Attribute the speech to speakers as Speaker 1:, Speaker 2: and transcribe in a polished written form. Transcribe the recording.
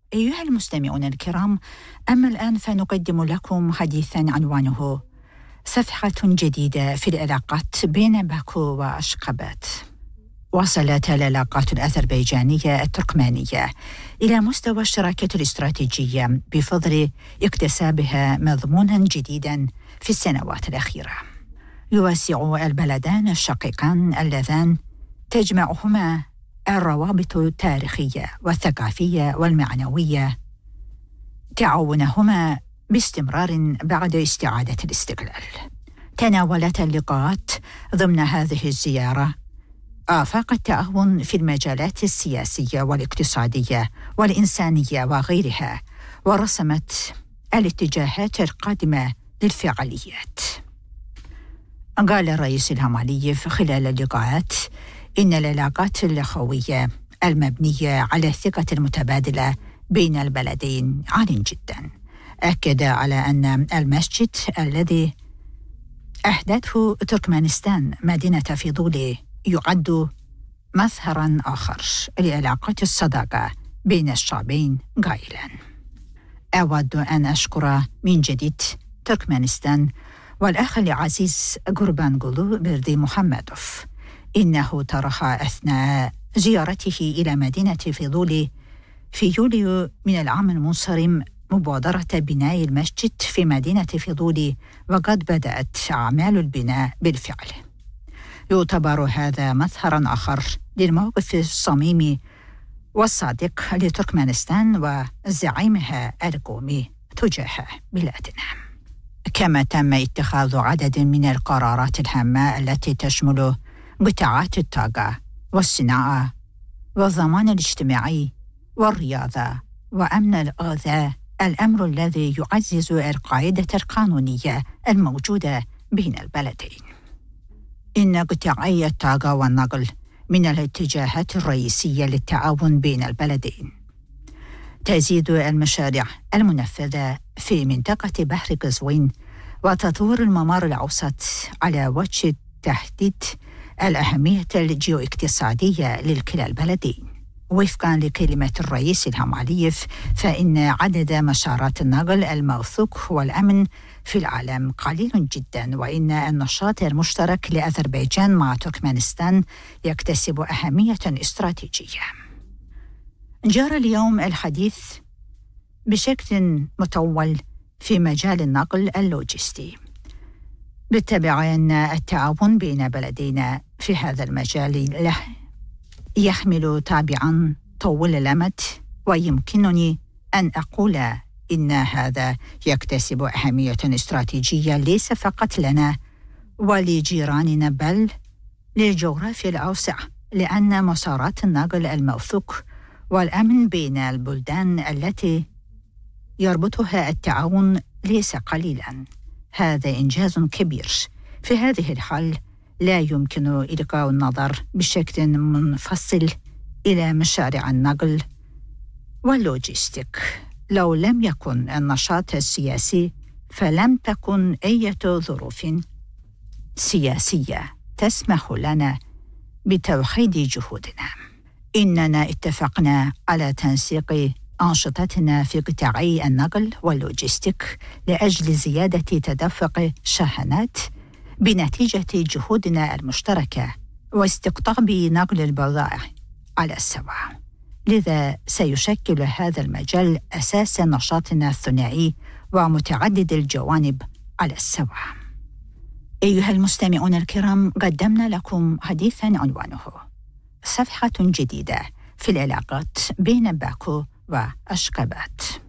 Speaker 1: أيها المستمعون الكرام، أما الآن فنقدم لكم حديثاً عنوانه صفحة جديدة في العلاقات بين باكو وأشخاباد. وصلت العلاقات الأذربيجانية التركمانية إلى مستوى الشراكة الاستراتيجية بفضل اكتسابها مضموناً جديداً في السنوات الأخيرة. يوسع البلدان الشقيقان اللذان تجمعهما الروابط التاريخية والثقافية والمعنوية تعاونهما باستمرار بعد استعادة الاستقلال. تناولت اللقاءات ضمن هذه الزيارة آفاق التعاون في المجالات السياسية والاقتصادية والإنسانية وغيرها، ورسمت الاتجاهات القادمة للفعاليات. قال الرئيس الهامالييف خلال اللقاءات إن العلاقات الأخوية المبنية على الثقة المتبادلة بين البلدين عال جدا. أكد على أن المسجد الذي أحدثه تركمانستان مدينة فيضولي يعد مظهرا آخر لعلاقات الصداقة بين الشعبين، قائلا: أود أن أشكر من جديد تركمانستان والأخ العزيز قربانغولو بردي محمدوف. إنه طرح أثناء زيارته إلى مدينة فيضولي في يوليو من العام المنصرم مبادرة بناء المسجد في مدينة فيضولي، وقد بدأت أعمال البناء بالفعل. يعتبر هذا مظهرا آخر للموقف الصميم والصادق لتركمانستان وزعيمها القومي تجاه بلادنا. كما تم اتخاذ عدد من القرارات الهامة التي تشمل قطاعات الطاقة والصناعة والضمان الاجتماعي والرياضة وأمن الغذاء، الأمر الذي يعزز القاعدة القانونية الموجودة بين البلدين. إن قطاعي الطاقة والنقل من الاتجاهات الرئيسية للتعاون بين البلدين. تزيد المشاريع المنفذة في منطقة بحر قزوين وتطوير الممر الأوسط على وجه تحديد الأهمية الجيواقتصادية لكلا البلدين. وفقاً لكلمة الرئيس الهامالييف، فإن عدد مسارات النقل الموثوق والأمن في العالم قليل جداً، وإن النشاط المشترك لأذربيجان مع تركمانستان يكتسب أهمية استراتيجية. جرى اليوم الحديث بشكل مطول في مجال النقل اللوجستي. بالتبع أن التعاون بين بلدينا في هذا المجال له يحمل طابعاً طويل الأمد، ويمكنني أن أقول إن هذا يكتسب أهمية استراتيجية ليس فقط لنا ولجيراننا بل للجغرافيا الأوسع، لأن مسارات النقل الموثوق والأمن بين البلدان التي يربطها التعاون ليس قليلاً. هذا إنجاز كبير. في هذه الحال لا يمكن إلقاء النظر بشكل منفصل إلى مشاريع النقل واللوجستيك. لو لم يكن النشاط السياسي فلم تكن أي ظروف سياسية تسمح لنا بتوحيد جهودنا. إننا اتفقنا على تنسيق أنشطتنا في قطاعي النقل واللوجستيك لأجل زيادة تدفق شاحنات بنتيجة جهودنا المشتركة واستقطاب نقل البضائع على السواء. لذا سيشكل هذا المجال أساس نشاطنا الثنائي ومتعدد الجوانب على السواء. أيها المستمعون الكرام، قدمنا لكم حديثاً عنوانه صفحة جديدة في العلاقات بين باكو وأشخاباد.